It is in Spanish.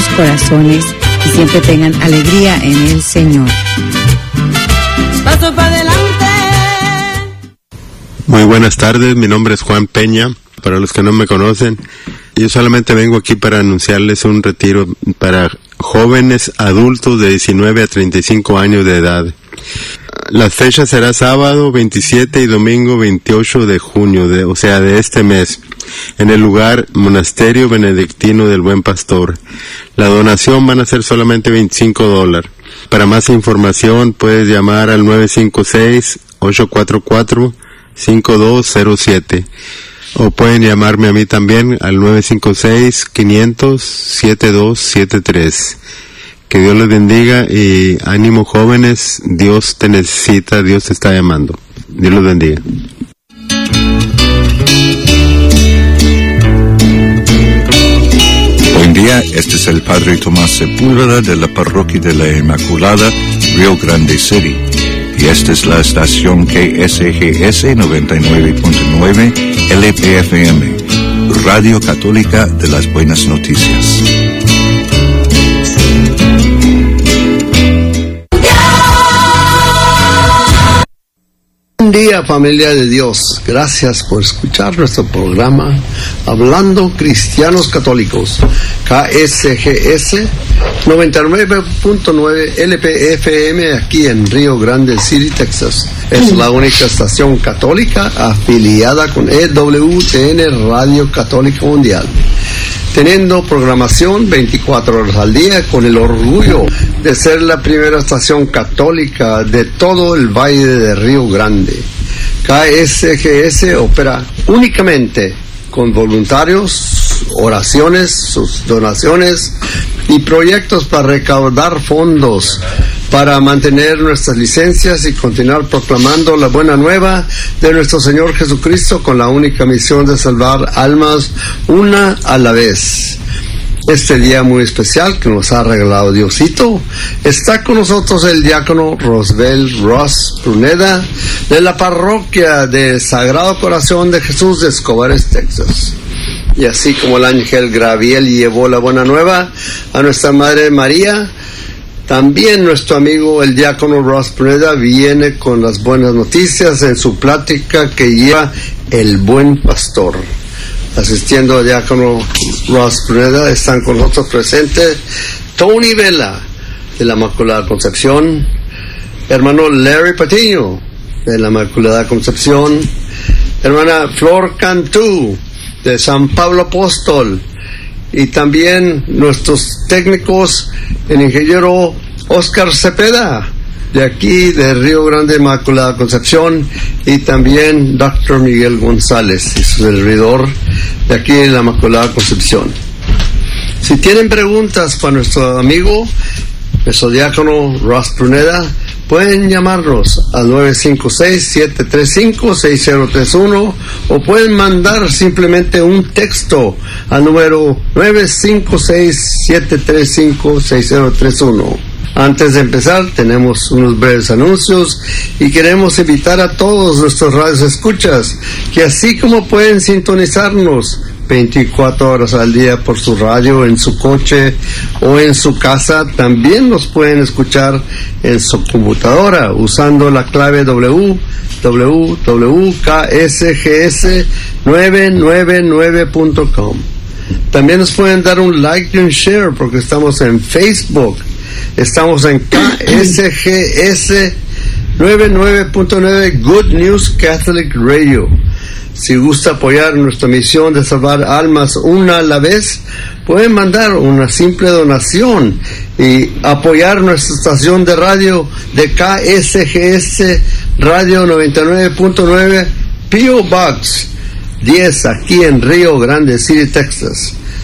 sus corazones y siempre tengan alegría en el Señor. Paso para adelante. Muy buenas tardes, mi nombre es Juan Peña. Para los que no me conocen, yo solamente vengo aquí para anunciarles un retiro para jóvenes adultos de 19 a 35 años de edad. Las fechas será sábado 27 y domingo 28 de junio, de este mes, en el lugar Monasterio Benedictino del Buen Pastor. La donación van a ser solamente $25. Para más información puedes llamar al 956-844-5207. O pueden llamarme a mí también al 956-500-7273. Que Dios les bendiga y ánimo jóvenes, Dios te necesita, Dios te está llamando. Dios los bendiga. Buen día, este es el Padre Tomás Sepúlveda de la Parroquia de la Inmaculada, Rio Grande City. Y esta es la estación KSGS 99.9 LPFM, Radio Católica de las Buenas Noticias. Buen día, familia de Dios. Gracias por escuchar nuestro programa Hablando Cristianos Católicos, KSGS 99.9 LPFM aquí en Rio Grande City, Texas. Es la única estación católica afiliada con EWTN Radio Católica Mundial, teniendo programación 24 horas al día, con el orgullo de ser la primera estación católica de todo el Valle de Río Grande. KSGS opera únicamente con voluntarios, oraciones, sus donaciones y proyectos para recaudar fondos para mantener nuestras licencias y continuar proclamando la buena nueva de nuestro Señor Jesucristo con la única misión de salvar almas una a la vez. Este día muy especial que nos ha regalado Diosito, está con nosotros el diácono Rosbel Ross Pruneda de la parroquia de Sagrado Corazón de Jesús de Escobares, Texas. Y así como el ángel Gabriel llevó la buena nueva a nuestra Madre María, también nuestro amigo el diácono Ross Pruneda viene con las buenas noticias en su plática que lleva El Buen Pastor. Asistiendo al diácono Ross Pruneda están con nosotros presentes Tony Vela de la Inmaculada Concepción, hermano Larry Patiño de la Inmaculada Concepción, hermana Flor Cantú de San Pablo Apóstol, y también nuestros técnicos, el ingeniero Oscar Cepeda de aquí de Río Grande Inmaculada Concepción, y también Dr. Miguel González y su servidor de aquí de la Inmaculada Concepción. Si tienen preguntas para nuestro amigo, nuestro diácono Ross Pruneda, pueden llamarnos al 956-735-6031 o pueden mandar simplemente un texto al número 956-735-6031. Antes de empezar, tenemos unos breves anuncios y queremos invitar a todos nuestros radioescuchas que así como pueden sintonizarnos 24 horas al día por su radio, en su coche o en su casa, también nos pueden escuchar en su computadora usando la clave www.ksgs999.com. También nos pueden dar un like y un share porque estamos en Facebook. Estamos en KSGS 99.9 Good News Catholic Radio. Si gusta apoyar nuestra misión de salvar almas una a la vez, pueden mandar una simple donación y apoyar nuestra estación de radio de KSGS Radio 99.9 P.O. Box 10 aquí en Rio Grande City, Texas.